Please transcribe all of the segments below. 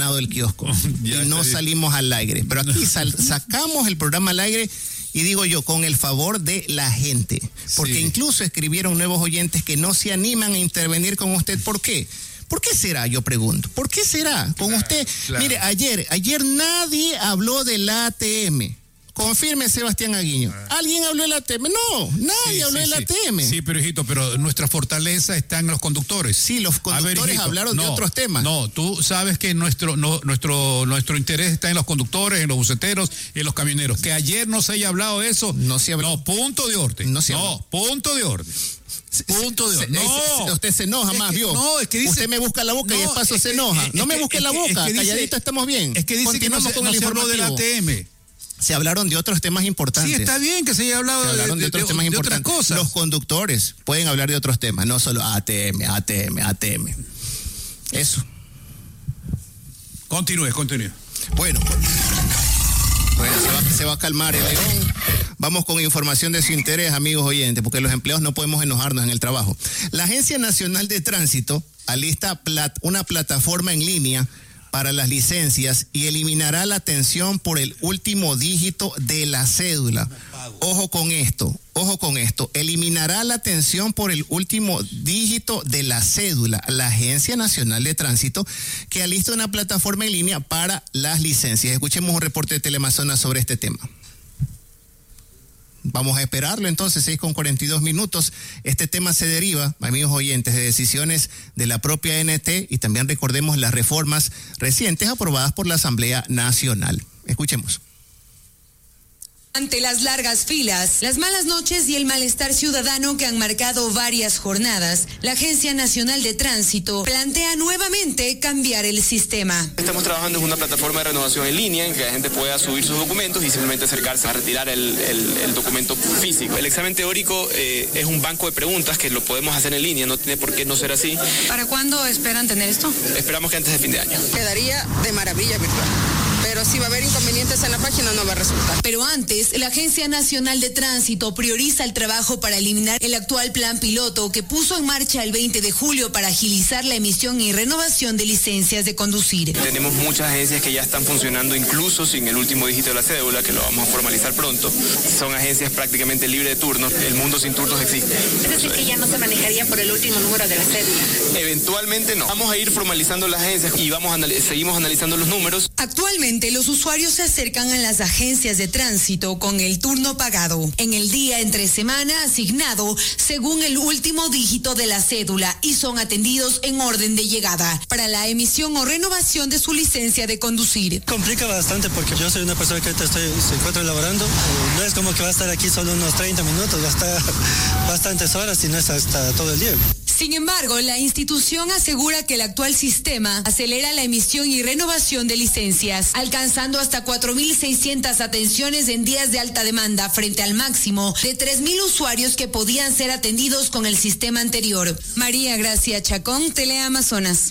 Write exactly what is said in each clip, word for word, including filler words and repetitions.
abandonado el kiosco y no salimos al aire. Pero aquí sal, sacamos el programa al aire y digo yo, con el favor de la gente. Porque sí. Incluso escribieron nuevos oyentes que no se animan a intervenir con usted. ¿Por qué? ¿Por qué será? Yo pregunto. ¿Por qué será? Con claro, usted. Claro. Mire, ayer, ayer nadie habló del A T M. Confirme, Sebastián Aguiño. ¿Alguien habló del A T M? No, nadie sí, habló sí, del sí. A T M. Sí, pero hijito, pero nuestra fortaleza está en los conductores. Sí, los conductores ver, hijito, hablaron no, de otros temas. No, tú sabes que nuestro, no, nuestro, nuestro interés está en los conductores, en los buceteros, en los camioneros. Que ayer no se haya hablado de eso. No se habló. No, punto de orden. No, se no punto de orden. Punto de orden. Se, no. Se, usted se enoja es más, que, ¿vio? No, es que dice, usted me busca la boca no, y de paso se que, enoja. Es no que, me busque es la que, boca, es que calladito dice, estamos bien. Es que dice que no se, con no el se habló del A T M. Se hablaron de otros temas importantes. Sí, está bien que se haya hablado se de, de, de, otros de, temas de importantes. otras cosas. Los conductores pueden hablar de otros temas, no solo A T M, A T M, A T M. Eso. Continúe, continúe. Bueno, bueno se, va, se va a calmar el león. Vamos con información de su interés, amigos oyentes, porque los empleados no podemos enojarnos en el trabajo. La Agencia Nacional de Tránsito alista plat, una plataforma en línea para las licencias y eliminará la atención por el último dígito de la cédula. Ojo con esto, ojo con esto. Eliminará la atención por el último dígito de la cédula. La Agencia Nacional de Tránsito que alista una plataforma en línea para las licencias. Escuchemos un reporte de Teleamazonas sobre este tema. Vamos a esperarlo entonces, seis con cuarenta y dos minutos. Este tema se deriva, amigos oyentes, de decisiones de la propia A N T y también recordemos las reformas recientes aprobadas por la Asamblea Nacional. Escuchemos. Ante las largas filas, las malas noches y el malestar ciudadano que han marcado varias jornadas, la Agencia Nacional de Tránsito plantea nuevamente cambiar el sistema. Estamos trabajando en una plataforma de renovación en línea en que la gente pueda subir sus documentos y simplemente acercarse a retirar el, el, el documento físico. El examen teórico eh, es un banco de preguntas que lo podemos hacer en línea, no tiene por qué no ser así. ¿Para cuándo esperan tener esto? Esperamos que antes de fin de año. Quedaría de maravilla virtual. Pero si va a haber inconvenientes en la página no va a resultar. Pero antes, la Agencia Nacional de Tránsito prioriza el trabajo para eliminar el actual plan piloto que puso en marcha el veinte de julio para agilizar la emisión y renovación de licencias de conducir. Tenemos muchas agencias que ya están funcionando incluso sin el último dígito de la cédula, que lo vamos a formalizar pronto. Son agencias prácticamente libres de turnos. El mundo sin turnos existe. Es decir, que ya no se manejaría por el último número de la cédula. Eventualmente no. Vamos a ir formalizando las agencias y vamos a analiz- seguimos analizando los números. Actualmente los usuarios se acercan a las agencias de tránsito con el turno pagado en el día entre semana asignado según el último dígito de la cédula y son atendidos en orden de llegada para la emisión o renovación de su licencia de conducir. Complica bastante porque yo soy una persona que ahorita estoy, se encuentra laborando. No es como que va a estar aquí solo unos treinta minutos, va a estar bastantes horas y no es hasta todo el día. Sin embargo, la institución asegura que el actual sistema acelera la emisión y renovación de licencias, alcanzando hasta cuatro mil seiscientas atenciones en días de alta demanda frente al máximo de tres mil usuarios que podían ser atendidos con el sistema anterior. María Gracia Chacón, Teleamazonas.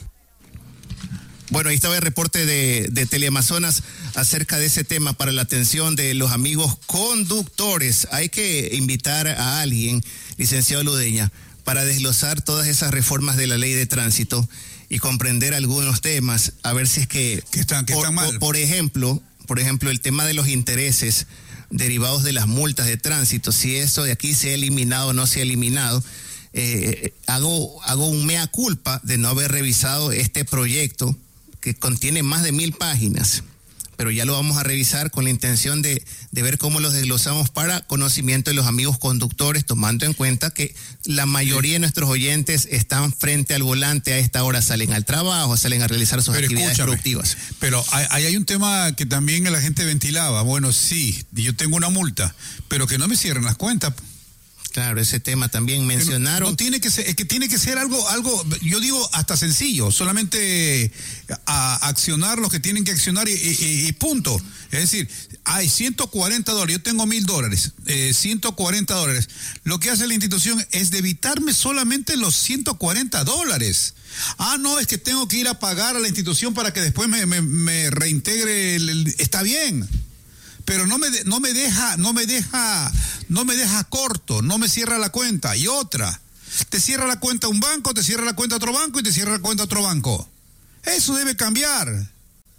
Bueno, ahí estaba el reporte de, de Teleamazonas acerca de ese tema para la atención de los amigos conductores. Hay que invitar a alguien, licenciado Ludeña, para desglosar todas esas reformas de la ley de tránsito y comprender algunos temas, a ver si es que, que están, que por, están mal. Por, por ejemplo, por ejemplo, el tema de los intereses derivados de las multas de tránsito, si eso de aquí se ha eliminado o no se ha eliminado. Eh, hago, hago un mea culpa de no haber revisado este proyecto que contiene más de mil páginas, pero ya lo vamos a revisar con la intención de, de ver cómo los desglosamos para conocimiento de los amigos conductores, tomando en cuenta que la mayoría de nuestros oyentes están frente al volante a esta hora, salen al trabajo, salen a realizar sus pero actividades productivas. Pero hay, hay un tema que también la gente ventilaba. Bueno, sí, yo tengo una multa, pero que no me cierren las cuentas. Claro, ese tema también mencionaron. No, no tiene que ser, es que tiene que ser algo, algo, yo digo hasta sencillo, solamente a, a accionar lo que tienen que accionar y, y, y punto. Es decir, hay ciento cuarenta dólares, yo tengo mil dólares, eh, ciento cuarenta dólares. Lo que hace la institución es debitarme solamente los ciento cuarenta dólares. Ah, no, es que tengo que ir a pagar a la institución para que después me, me, me reintegre el, el, está bien. Pero no me no me deja, no me deja, no me deja corto, no me cierra la cuenta. Y otra, te cierra la cuenta un banco, te cierra la cuenta otro banco y te cierra la cuenta otro banco. Eso debe cambiar.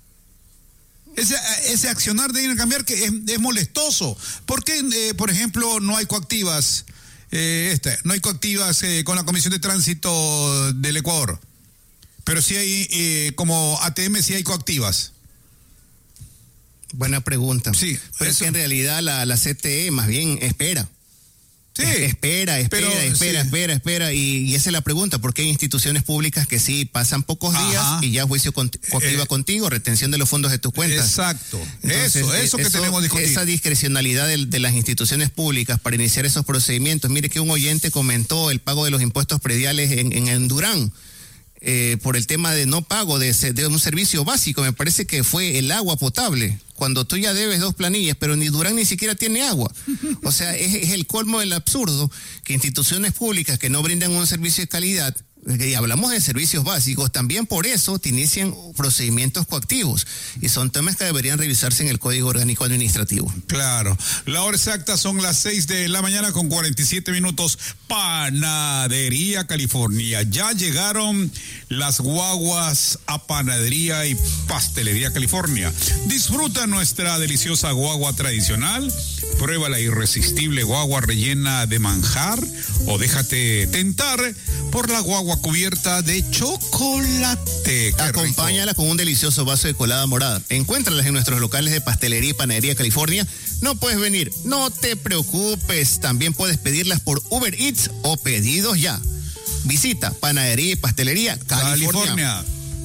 Ese, ese accionar deben cambiar que es, es molestoso. ¿Por qué, eh, por ejemplo, no hay coactivas, eh, este, no hay coactivas eh, con la Comisión de Tránsito del Ecuador? Pero sí hay, eh, como A T M, sí hay coactivas. Buena pregunta. Sí, pero eso. es que en realidad la, la C T E más bien espera. Sí. Espera, espera, pero, espera, sí. espera, espera. Y, y esa es la pregunta, porque hay instituciones públicas que sí pasan pocos Ajá. días y ya juicio conti- coactiva Eh, contigo, retención de los fondos de tus cuentas. Exacto. Entonces, eso, eso que eso, tenemos que discutir. Esa discrecionalidad de, de las instituciones públicas para iniciar esos procedimientos. Mire que un oyente comentó el pago de los impuestos prediales en, en, en Durán. Eh, por el tema de no pago de, de un servicio básico, me parece que fue el agua potable, cuando tú ya debes dos planillas, pero ni Durán ni siquiera tiene agua. O sea, es, es el colmo del absurdo que instituciones públicas que no brindan un servicio de calidad, y hablamos de servicios básicos, también por eso te inician procedimientos coactivos, y son temas que deberían revisarse en el Código Orgánico Administrativo. Claro. La hora exacta son las seis de la mañana con cuarenta y siete minutos. Panadería California. Ya llegaron las guaguas a Panadería y Pastelería California. Disfruta nuestra deliciosa guagua tradicional. Prueba la irresistible guagua rellena de manjar o déjate tentar por la guagua cubierta de chocolate. Qué Acompáñala rico. con un delicioso vaso de colada morada. Encuéntralas en nuestros locales de Pastelería y Panadería California. No puedes venir, no te preocupes. También puedes pedirlas por Uber Eats o pedidos ya. Visita Panadería y Pastelería California. California.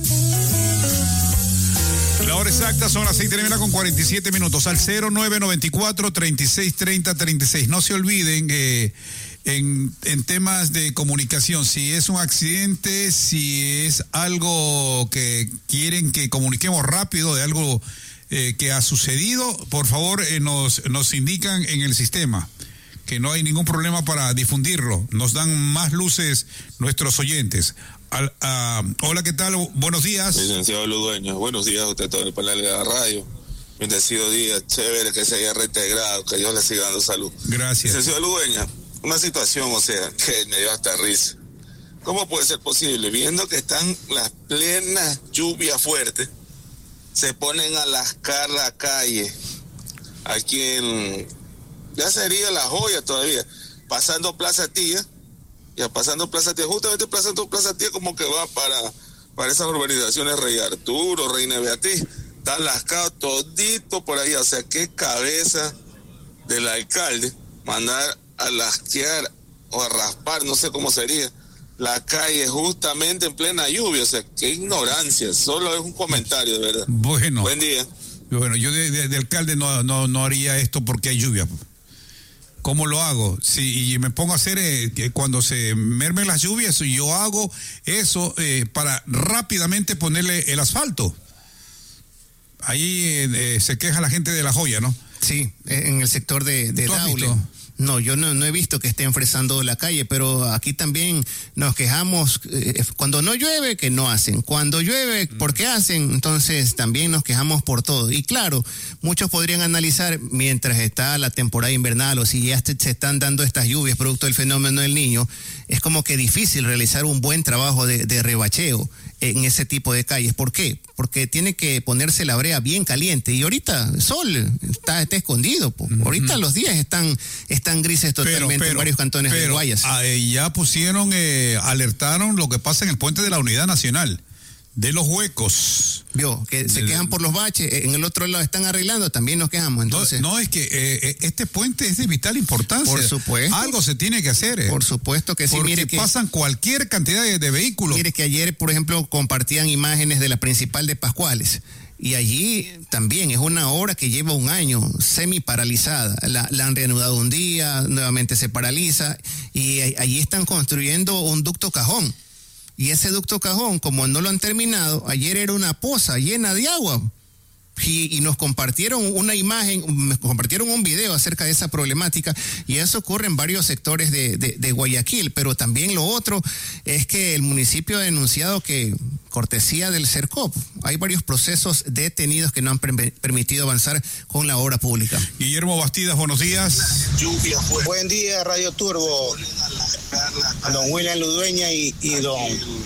La hora exacta son las seis de la mañana con cuarenta y siete minutos. Al cero nueve nueve cuatro, treinta y seis treinta, treinta y seis. No se olviden que en, en temas de comunicación, si es un accidente, si es algo que quieren que comuniquemos rápido de algo eh, que ha sucedido, por favor eh, nos, nos indican en el sistema que no hay ningún problema para difundirlo. Nos dan más luces nuestros oyentes. Al, uh, hola, ¿qué tal? Buenos días. Licenciado Ludueño, buenos días a usted, todo el panel de la radio. Bendecido día, chévere que se haya reintegrado, que Dios le siga dando salud. Gracias. Licenciado Ludueño, una situación, o sea, que me dio hasta risa. ¿Cómo puede ser posible? Viendo que están las plenas lluvias fuertes, se ponen a lascar la calle, aquí en, ya sería La Joya todavía, pasando Plaza Tía, ya pasando Plaza Tía, justamente pasando Plaza Tía como que va para, para esas urbanizaciones Rey Arturo, Reina Beatriz, están lascados todito por ahí, o sea, qué cabeza del alcalde mandar a lasquear o a raspar, no sé cómo sería, la calle justamente en plena lluvia, o sea, qué ignorancia, solo es un comentario, de verdad. Bueno. Buen día. Bueno, yo de, de, de alcalde no, no, no haría esto porque hay lluvia. ¿Cómo lo hago? Si y me pongo a hacer eh, que cuando se mermen las lluvias, yo hago eso eh, para rápidamente ponerle el asfalto. Ahí eh, eh, se queja la gente de La Joya, ¿no? Sí, en el sector de, de ¿Tú has Daule. visto? No, yo no, no he visto que estén fresando la calle, pero aquí también nos quejamos, eh, cuando no llueve, que no hacen. Cuando llueve, ¿por qué hacen? Entonces también nos quejamos por todo. Y claro, muchos podrían analizar, mientras está la temporada invernal o si ya se, se están dando estas lluvias producto del fenómeno del Niño, es como que difícil realizar un buen trabajo de, de rebacheo en ese tipo de calles. ¿Por qué? Porque tiene que ponerse la brea bien caliente. Y ahorita el sol está, está escondido. Po. Uh-huh. Ahorita los días están, están grises totalmente pero, pero, en varios cantones pero, de Guayas. Ah, ya pusieron, eh, alertaron lo que pasa en el puente de la Unidad Nacional. De los huecos. Vio, que se quejan por los baches, en el otro lado están arreglando, también nos quejamos. Entonces, no, no es que eh, este puente es de vital importancia. Por supuesto. Algo se tiene que hacer. Eh. Por supuesto que sí. Porque mire que pasan cualquier cantidad de, de vehículos. Mire que ayer, por ejemplo, compartían imágenes de la principal de Pascuales. Y allí también es una obra que lleva un año semi paralizada. La, la han reanudado un día, nuevamente se paraliza. Y allí están construyendo un ducto cajón. Y ese ducto cajón, como no lo han terminado, ayer era una poza llena de agua. Y, y nos compartieron una imagen, nos compartieron un video acerca de esa problemática, y eso ocurre en varios sectores de, de, de Guayaquil. Pero también lo otro es que el municipio ha denunciado que, cortesía del CERCOP, hay varios procesos detenidos que no han per- permitido avanzar con la obra pública. Guillermo Bastidas, buenos días. Buen día, Radio Turbo. A don William Ludueña y, y don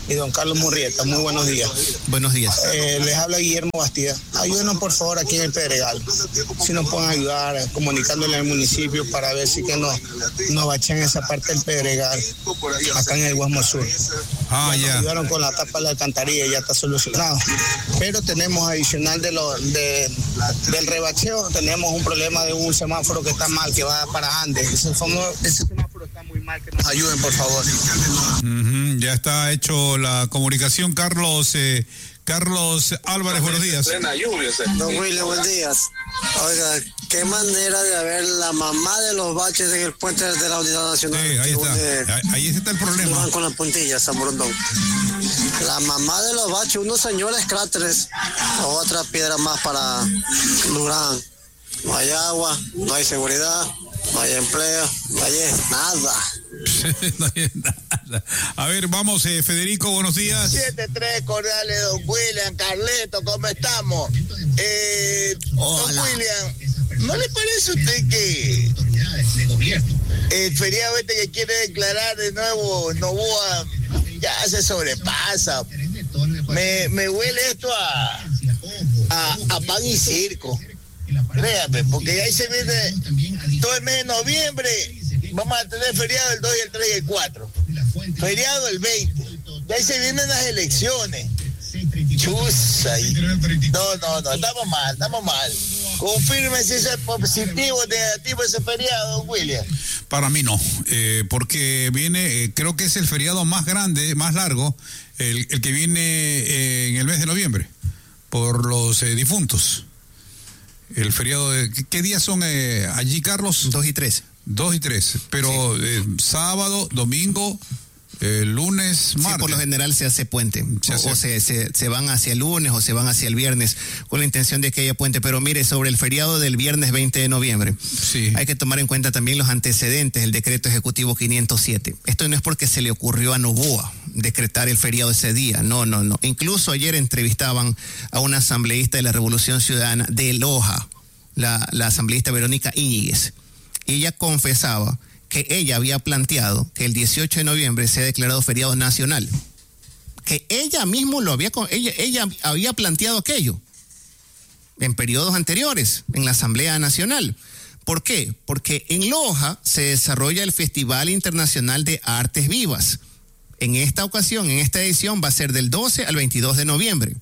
y don Carlos Murrieta. Muy buenos días. Buenos días. Eh, les habla Guillermo Bastida. Ayúdenos por favor aquí en el Pedregal. Si nos pueden ayudar comunicándole al municipio para ver si que nos, nos bachan esa parte del Pedregal, acá en el Guasmo Sur. Ah, ya. Nos ayudaron con la tapa de la alcantarilla, ya está solucionado. Pero tenemos adicional de lo, de, del rebacheo, tenemos un problema de un semáforo que está mal, que va para Andes. Ese, famoso, ese semáforo está muy mal, que nos ayuden por favor. Uh-huh, ya está hecho la comunicación. Carlos eh, Carlos Álvarez, buenos días. Don William, buenos días. Oiga, qué manera de haber la mamá de los baches en el puente de la Unidad Nacional. Sí, ahí está, une, ahí está el problema. Con las puntillas, San Borondón. La mamá de los baches, unos señores cráteres, otra piedra más para Durán. No hay agua, no hay seguridad, no hay empleo, no hay nada. No hay nada. A ver, vamos, eh, Federico, buenos días. siete tres, cordiales, don William, Carleto, ¿cómo estamos? Eh, don William, ¿no le parece a usted que el feriado este que quiere declarar de nuevo Novoa ya se sobrepasa? Me, me huele esto a, a, a pan y circo. Créame, porque ahí se viene todo el mes de noviembre. Vamos a tener feriado el dos y el tres y el cuatro. Feriado el veinte. Y ahí se vienen las elecciones. Chusa. Y... No, no, no, estamos mal, estamos mal. Confirme si es positivo o negativo ese feriado, don William. Para mí no, eh, porque viene, eh, creo que es el feriado más grande, más largo, el, el que viene eh, en el mes de noviembre, por los eh, difuntos. El feriado, de, ¿qué días son eh, allí, Carlos? Dos y tres. Dos y tres, pero sí. eh, sábado, domingo, eh, lunes, martes. Sí, por lo general se hace puente, se hace. o, o se, se, se van hacia el lunes o se van hacia el viernes con la intención de que haya puente. Pero mire, sobre el feriado del viernes veinte de noviembre, sí. hay que tomar en cuenta también los antecedentes del decreto ejecutivo quinientos siete. Esto no es porque se le ocurrió a Novoa decretar el feriado ese día, no, no, no. Incluso ayer entrevistaban a una asambleísta de la Revolución Ciudadana de Loja, la, la asambleísta Verónica Íñiguez. Y ella confesaba que ella había planteado que el dieciocho de noviembre sea declarado feriado nacional. Que ella mismo lo había, ella, ella había planteado aquello en periodos anteriores, en la Asamblea Nacional. ¿Por qué? Porque en Loja se desarrolla el Festival Internacional de Artes Vivas. En esta ocasión, en esta edición, va a ser del doce al veintidós de noviembre.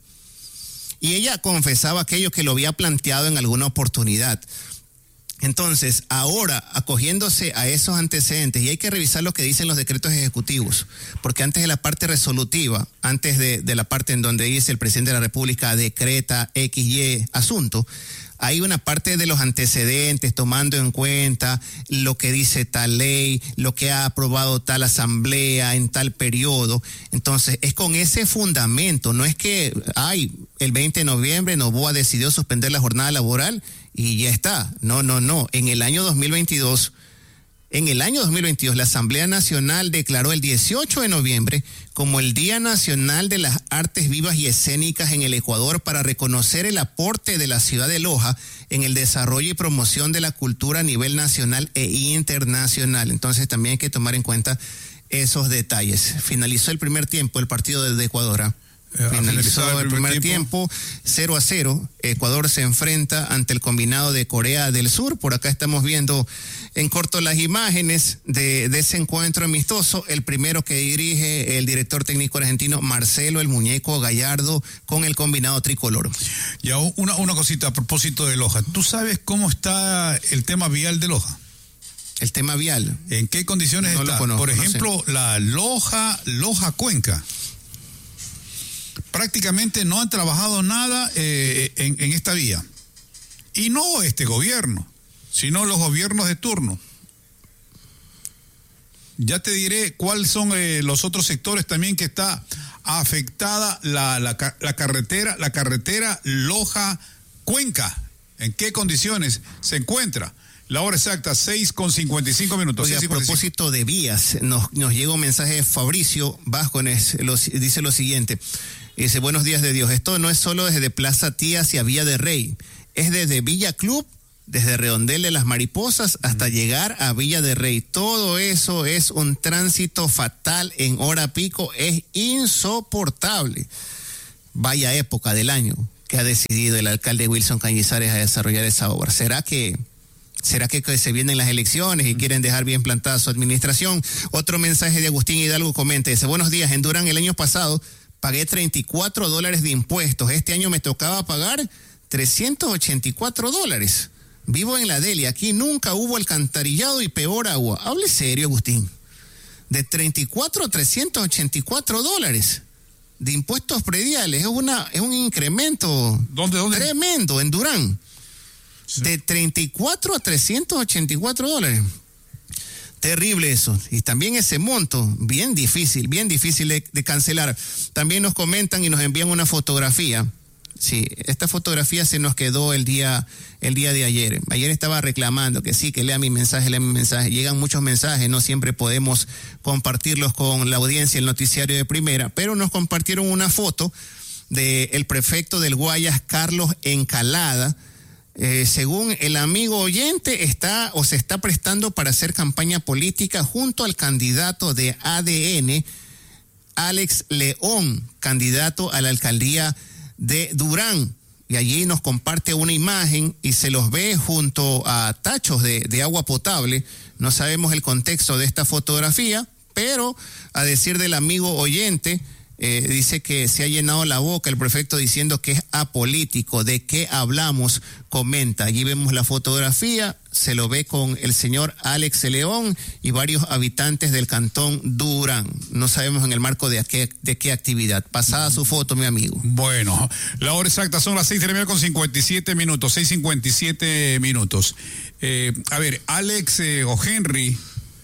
Y ella confesaba aquello que lo había planteado en alguna oportunidad. Entonces, ahora, acogiéndose a esos antecedentes, y hay que revisar lo que dicen los decretos ejecutivos, porque antes de la parte resolutiva, antes de, de la parte en donde dice el presidente de la República decreta X Y asunto, hay una parte de los antecedentes tomando en cuenta lo que dice tal ley, lo que ha aprobado tal asamblea en tal periodo. Entonces, es con ese fundamento, no es que, ay, el veinte de noviembre Novoa decidió suspender la jornada laboral y ya está. No, no, no. En el año dos mil veintidós, en el año dos mil veintidós, la Asamblea Nacional declaró el dieciocho de noviembre como el Día Nacional de las Artes Vivas y Escénicas en el Ecuador para reconocer el aporte de la ciudad de Loja en el desarrollo y promoción de la cultura a nivel nacional e internacional. Entonces también hay que tomar en cuenta esos detalles. Finalizó el primer tiempo el partido de Ecuador. ¿eh? Finalizó el primer tiempo, cero a cero. Ecuador se enfrenta ante el combinado de Corea del Sur. Por acá estamos viendo en corto las imágenes de, de ese encuentro amistoso. El primero que dirige el director técnico argentino Marcelo el Muñeco Gallardo con el combinado tricolor. Ya una, una cosita a propósito de Loja. ¿Tú sabes cómo está el tema vial de Loja? El tema vial. ¿En qué condiciones no está? Lo conozco, Por ejemplo, no sé. la Loja, Loja Cuenca. Prácticamente no han trabajado nada eh, en, en esta vía. Y no este gobierno, sino los gobiernos de turno. Ya te diré cuáles son eh, los otros sectores también que está afectada la, la, la carretera, la carretera Loja-Cuenca. ¿En qué condiciones se encuentra? La hora exacta, seis con cincuenta y cinco minutos. Oye, a propósito de vías, nos, nos llega un mensaje de Fabricio Vázquez, dice lo siguiente. Dice, buenos días de Dios. Esto no es solo desde Plaza Tía hacia Villa de Rey, es desde Villa Club, desde Redondel de las Mariposas hasta llegar a Villa de Rey. Todo eso es un tránsito fatal en hora pico, es insoportable. Vaya época del año que ha decidido el alcalde Wilson Cañizares a desarrollar esa obra. ¿Será que, será que se vienen las elecciones y quieren dejar bien plantada su administración? Otro mensaje de Agustín Hidalgo comenta, dice, buenos días, en Durán el año pasado pagué treinta y cuatro dólares de impuestos. Este año me tocaba pagar trescientos ochenta y cuatro dólares. Vivo en la Delia, aquí nunca hubo alcantarillado y peor agua. Hable serio, Agustín. De treinta y cuatro a trescientos ochenta y cuatro dólares de impuestos prediales. Es una es un incremento ¿Dónde, dónde? tremendo en Durán. Sí. De treinta y cuatro a trescientos ochenta y cuatro dólares. Terrible eso. Y también ese monto, bien difícil, bien difícil de, de cancelar. También nos comentan y nos envían una fotografía. Sí, esta fotografía se nos quedó el día, el día de ayer. Ayer estaba reclamando que sí, que lea mi mensaje, lea mi mensaje. Llegan muchos mensajes, no siempre podemos compartirlos con la audiencia, el noticiario de primera, pero nos compartieron una foto del prefecto del Guayas, Carlos Encalada. Eh, según el amigo oyente, está o se está prestando para hacer campaña política junto al candidato de A D N, Alex León, candidato a la alcaldía de Durán, y allí nos comparte una imagen y se los ve junto a tachos de, de agua potable. No sabemos el contexto de esta fotografía, pero a decir del amigo oyente, eh, dice que se ha llenado la boca el prefecto diciendo que es apolítico. ¿De qué hablamos? Comenta. Allí vemos la fotografía, se lo ve con el señor Alex León y varios habitantes del cantón Durán. No sabemos en el marco de qué, de qué actividad. Pasada su foto, mi amigo. Bueno, la hora exacta son las seis de la mañana con cincuenta y siete minutos, seis cincuenta y siete minutos. Eh, a ver, Alex eh, o Henry...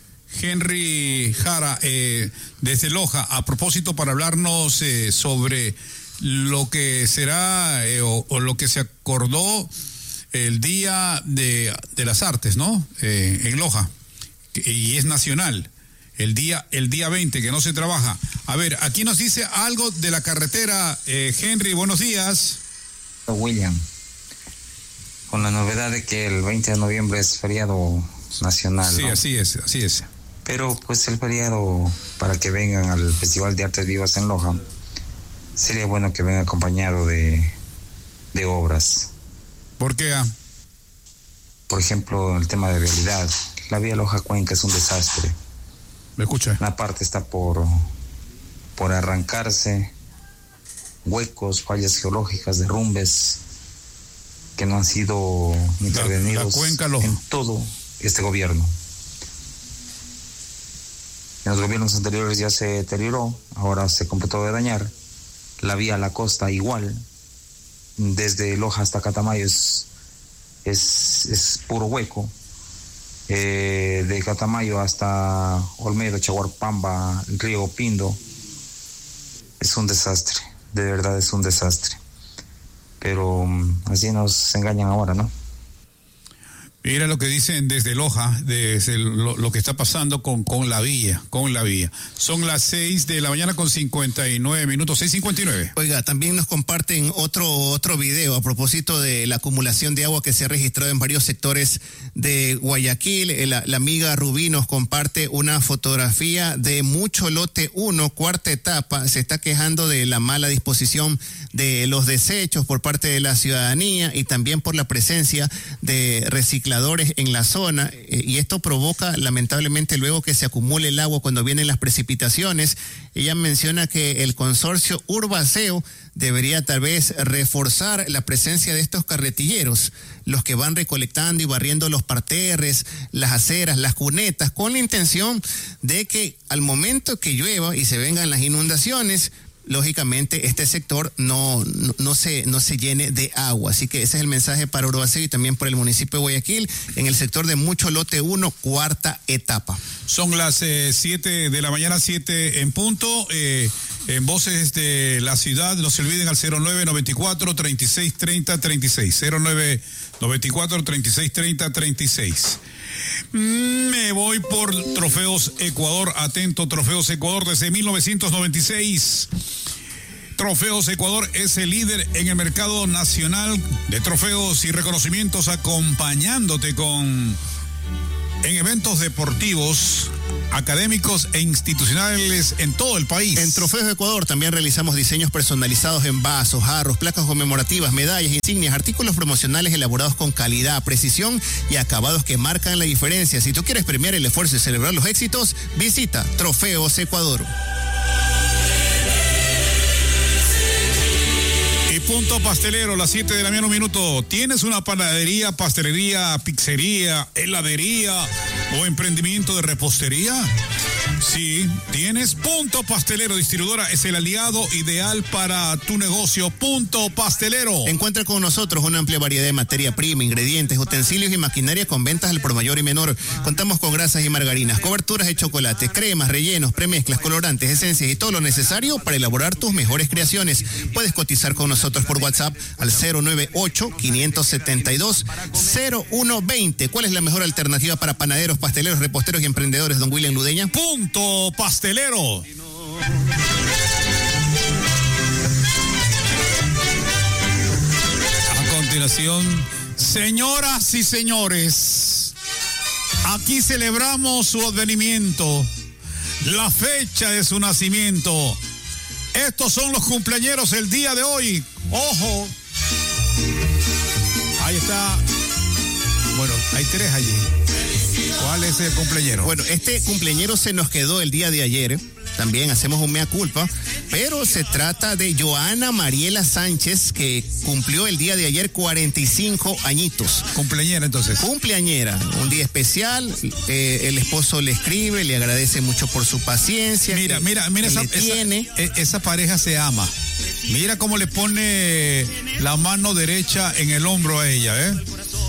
Henry Jara, eh, desde Loja, a propósito para hablarnos eh, sobre lo que será eh, o, o lo que se acordó el Día de, de las Artes, ¿no? Eh, en Loja, y es nacional, el día, el día veinte, que no se trabaja. A ver, aquí nos dice algo de la carretera, eh, Henry, buenos días. William, con la novedad de que el veinte de noviembre es feriado nacional. Sí, ¿no? así es, así es. Pero pues el feriado para que vengan al Festival de Artes Vivas en Loja, sería bueno que venga acompañado de, de obras. ¿Por qué? Ah? Por ejemplo, el tema de vialidad. La vía Loja-Cuenca es un desastre. ¿Me escucha? Una parte está por, por arrancarse, huecos, fallas geológicas, derrumbes que no han sido intervenidos la, la cuenca lo... en todo este gobierno. En los gobiernos anteriores ya se deterioró, ahora se completó de dañar. La vía a la costa igual, desde Loja hasta Catamayo es, es, es puro hueco. Eh, de Catamayo hasta Olmedo, Chaguarpamba, el río Pindo, es un desastre, de verdad es un desastre. Pero um, así nos engañan ahora, ¿no? Mira lo que dicen desde Loja, desde lo, lo que está pasando con, con la vía, con la vía. Son las seis de la mañana con cincuenta y nueve minutos, seis cincuenta y nueve. Oiga, también nos comparten otro, otro video a propósito de la acumulación de agua que se ha registrado en varios sectores de Guayaquil. La, la amiga Rubí nos comparte una fotografía de Mucho Lote uno, cuarta etapa. Se está quejando de la mala disposición de los desechos por parte de la ciudadanía y también por la presencia de recicladores en la zona, eh, y esto provoca lamentablemente luego que se acumule el agua cuando vienen las precipitaciones. Ella menciona que el consorcio Urbaceo debería tal vez reforzar la presencia de estos carretilleros, los que van recolectando y barriendo los parterres, las aceras, las cunetas, con la intención de que al momento que llueva y se vengan las inundaciones, lógicamente este sector no, no, no, se, no se llene de agua. Así que ese es el mensaje para Urbaceo y también por el municipio de Guayaquil, en el sector de Mucho Lote uno, cuarta etapa. Son las siete eh, de la mañana, siete en punto. Eh, en Voces de la Ciudad, no se olviden al cero nueve noventa y cuatro, treinta y seis treinta, treinta y seis. cero nueve noventa y cuatro, treinta y seis treinta, treinta y seis. Me voy por Trofeos Ecuador. Atento, Trofeos Ecuador desde mil novecientos noventa y seis. Trofeos Ecuador es el líder en el mercado nacional de trofeos y reconocimientos, acompañándote con en eventos deportivos, académicos e institucionales en todo el país. En Trofeos Ecuador también realizamos diseños personalizados en vasos, jarros, placas conmemorativas, medallas, insignias, artículos promocionales elaborados con calidad, precisión y acabados que marcan la diferencia. Si tú quieres premiar el esfuerzo y celebrar los éxitos, visita Trofeos Ecuador. Punto Pastelero, las siete de la mañana, un minuto. ¿Tienes una panadería, pastelería, pizzería, heladería o emprendimiento de repostería? Sí, tienes Punto Pastelero, distribuidora, es el aliado ideal para tu negocio. Punto Pastelero. Encuentra con nosotros una amplia variedad de materia prima, ingredientes, utensilios y maquinaria con ventas al por mayor y menor. Contamos con grasas y margarinas, coberturas de chocolate, cremas, rellenos, premezclas, colorantes, esencias y todo lo necesario para elaborar tus mejores creaciones. Puedes cotizar con nosotros por WhatsApp al cero nueve ocho, cinco siete dos, cero uno dos cero. ¿Cuál es la mejor alternativa para panaderos, pasteleros, reposteros y emprendedores, don William Ludeña? Punto Pastelero. A continuación, señoras y señores, aquí celebramos su advenimiento, la fecha de su nacimiento. Estos son los cumpleañeros el día de hoy. ¡Ojo! Ahí está. Bueno, hay tres allí. ¿Cuál es el cumpleañero? Bueno, este cumpleañero se nos quedó el día de ayer. También hacemos un mea culpa, pero se trata de Joana Mariela Sánchez, que cumplió el día de ayer cuarenta y cinco añitos. Cumpleañera, entonces. Cumpleañera, un día especial. Eh, el esposo le escribe, le agradece mucho por su paciencia. Mira, que, mira, mira, que esa, tiene. esa, esa pareja se ama. Mira cómo le pone la mano derecha en el hombro a ella, ¿eh?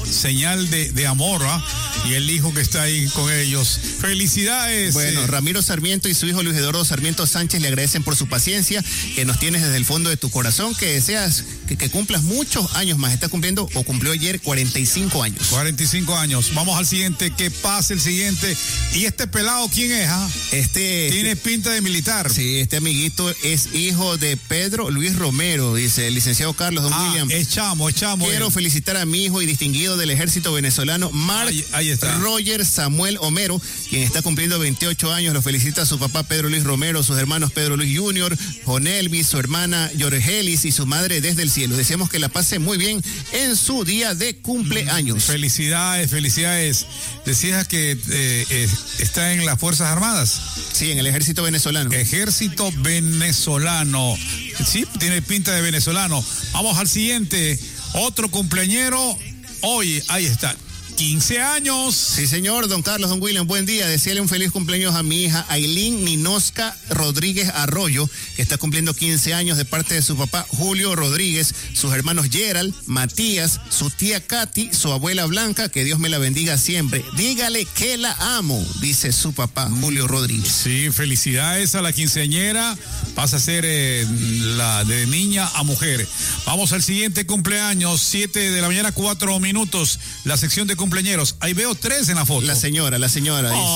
Señal de, de amor, ¿eh? Y el hijo que está ahí con ellos. ¡Felicidades! Bueno, Ramiro Sarmiento y su hijo Luis Eduardo Sarmiento Sánchez le agradecen por su paciencia, que nos tienes desde el fondo de tu corazón, que deseas que, que cumplas muchos años más. Está cumpliendo, o cumplió ayer, cuarenta y cinco años. cuarenta y cinco años. Vamos al siguiente, que pase el siguiente. ¿Y este pelado quién es? Ah? Este... Tiene este, pinta de militar. Sí, este amiguito es hijo de Pedro Luis Romero, dice el licenciado Carlos, don ah, William. Es chamo, es chamo. Quiero él. felicitar a mi hijo y distinguido del ejército venezolano, Mark ahí, ahí está. Roger Samuel Homero, quien está cumpliendo veintiocho años. Lo felicita a su papá Pedro Luis Romero, sus hermanos Pedro Luis junior, Jonelvis, su hermana Yorgelis y su madre desde el cielo. Deseamos que la pase muy bien en su día de cumpleaños. Felicidades, felicidades. Decías que eh, eh, está en las Fuerzas Armadas. Sí, en el ejército venezolano. Ejército venezolano. Sí, tiene pinta de venezolano. Vamos al siguiente. Otro cumpleañero. Hoy, ahí está. quince años. Sí, señor, don Carlos, don William, buen día. Deseale un feliz cumpleaños a mi hija Ailín Ninosca Rodríguez Arroyo, que está cumpliendo quince años, de parte de su papá Julio Rodríguez, sus hermanos Gerald, Matías, su tía Katy, su abuela Blanca, que Dios me la bendiga siempre. Dígale que la amo, dice su papá Julio Rodríguez. Sí, felicidades a la quinceañera. Pasa a ser eh, la de niña a mujer. Vamos al siguiente cumpleaños, siete de la mañana, cuatro minutos. La sección de cumpleaños. Cumpleaños. Ahí veo tres en la foto. La señora, la señora dice.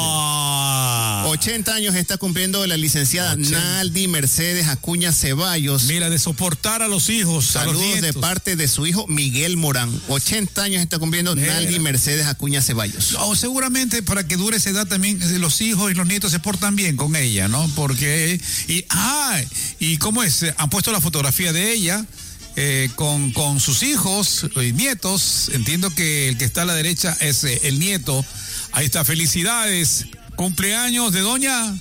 Ah. ochenta años está cumpliendo la licenciada ochenta. Naldi Mercedes Acuña Ceballos. Mira, de soportar a los hijos. Saludos a los de parte de su hijo Miguel Morán. ochenta años está cumpliendo Mira. Naldi Mercedes Acuña Ceballos. No, seguramente para que dure esa edad también los hijos y los nietos se portan bien con ella, ¿no? Porque y ah, y cómo es, han puesto la fotografía de ella. Eh, con, con sus hijos y nietos. Entiendo que el que está a la derecha es eh, el nieto. Ahí está, felicidades. Cumpleaños de doña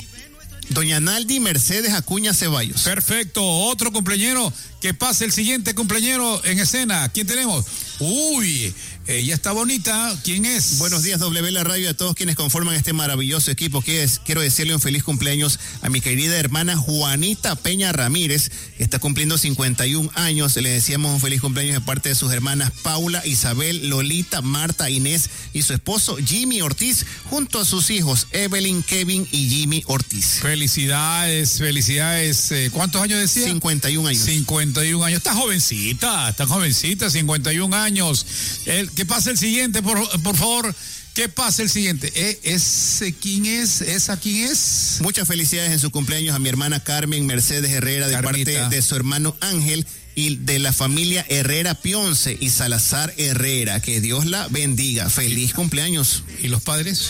Doña Naldi Mercedes Acuña Ceballos. Perfecto, otro cumpleañero. Que pase el siguiente cumpleañero en escena. ¿Quién tenemos? Uy, ella está bonita. ¿Quién es? Buenos días, W La Radio, a todos quienes conforman este maravilloso equipo. Quiero decirle un feliz cumpleaños a mi querida hermana Juanita Peña Ramírez, que está cumpliendo cincuenta y un años. Le decíamos un feliz cumpleaños de parte de sus hermanas Paula, Isabel, Lolita, Marta, Inés y su esposo Jimmy Ortiz, junto a sus hijos Evelyn, Kevin y Jimmy Ortiz. Felicidades, felicidades. ¿Cuántos años decía? cincuenta y un años. cincuenta y un años. Está jovencita, está jovencita, cincuenta y un años. El, que pase el siguiente, por, por favor. ¿Qué pasa el siguiente? ¿Eh, ¿Ese quién es? ¿Esa quién es? Muchas felicidades en su cumpleaños a mi hermana Carmen Mercedes Herrera, de Carmita. parte de su hermano Ángel y de la familia Herrera Pionce y Salazar Herrera. Que Dios la bendiga. Feliz cumpleaños. ¿Y los padres?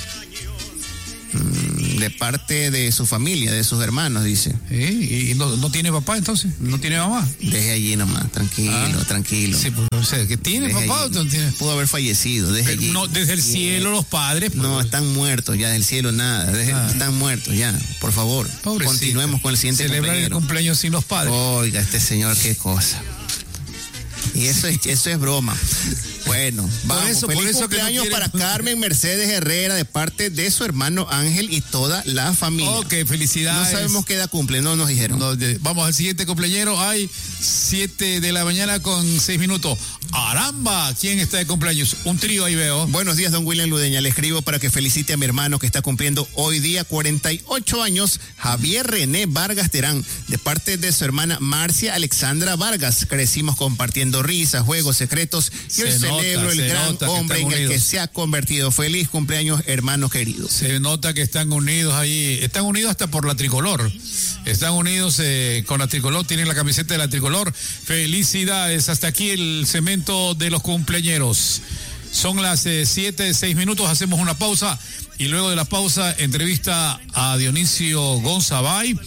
De parte de su familia, de sus hermanos, dice. ¿Eh? ¿Y no, no tiene papá entonces? ¿No tiene mamá? Deje allí nomás, tranquilo, ah. tranquilo. Sí, pues, o sea, ¿que tiene Deje papá? allí. ¿O no tiene? Pudo haber fallecido, deje Pero allí. no, desde el cielo los padres. Pues. No, están muertos ya, del cielo nada. Deje, ah. Están muertos ya, por favor. Pobrecita. Continuemos con el siguiente Celebrar compañero. el cumpleaños sin los padres. Oiga, este señor, qué cosa. Y eso es, eso es broma. Bueno, vamos, por eso, feliz por eso cumpleaños que no quiere... para Carmen Mercedes Herrera de parte de su hermano Ángel y toda la familia. Ok, felicidades. No sabemos qué edad cumple, no nos dijeron. No, de, vamos al siguiente cumpleañero. Hay siete de la mañana con seis minutos. ¡Aramba! ¿Quién está de cumpleaños? Un trío ahí veo. Buenos días, don William Ludeña. Le escribo para que felicite a mi hermano que está cumpliendo hoy día cuarenta y ocho años, Javier René Vargas Terán, de parte de su hermana Marcia Alexandra Vargas. Crecimos compartiendo risas, juegos secretos y hoy celebro el gran hombre en el que se ha convertido. Feliz cumpleaños, hermano querido. Se nota que están unidos ahí. Están unidos hasta por la tricolor. Están unidos eh, con la tricolor. Tienen la camiseta de la tricolor. Felicidades. Hasta aquí el cemento de los cumpleañeros. Son las siete, eh, seis minutos. Hacemos una pausa. Y luego de la pausa, entrevista a Dionisio Gonzabay,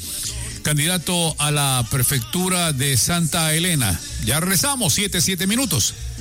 candidato a la prefectura de Santa Elena. Ya regresamos. Siete, siete minutos.